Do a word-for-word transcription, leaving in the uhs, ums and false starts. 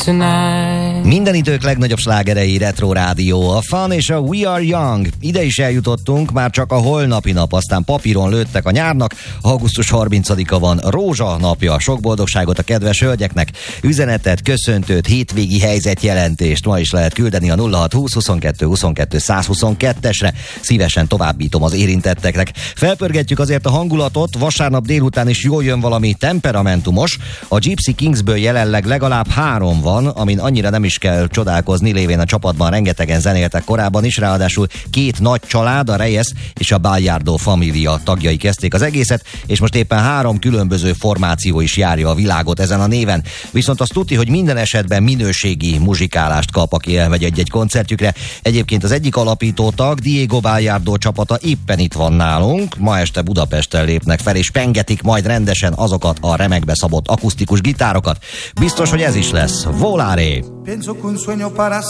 tonight. Minden idők legnagyobb slágerei Retro Rádió, a Fun és a We Are Young. Ide is eljutottunk, már csak a holnapi nap, aztán papíron lőttek a nyárnak. augusztus harmincadika van, Rózsa napja. Sok boldogságot a kedves hölgyeknek. Üzenetet, köszöntőt, hétvégi helyzetjelentést ma is lehet küldeni a nulla hat húsz huszonkettő huszonkettő száz huszonkettesre. Szívesen továbbítom az érintetteknek. Felpörgetjük azért a hangulatot, vasárnap délután is jól jön valami temperamentumos. A Gypsy Kingsből jelenleg legalább három van, amin annyira nem is kell csodálkozni, lévén a csapatban rengetegen zenéltek korábban is, ráadásul két nagy család, a Reyes és a Ballardo família tagjai kezdték az egészet, és most éppen három különböző formáció is járja a világot ezen a néven. Viszont azt tudti, hogy minden esetben minőségi muzsikálást kap, aki elmegy egy-egy koncertjükre. Egyébként az egyik alapító tag, Diego Ballardo csapata éppen itt van nálunk, ma este Budapesten lépnek fel, és pengetik majd rendesen azokat a remekbe szabott akusztikus gitárokat. Biztos, hogy ez is lesz. Volare! Pienso que un sueño para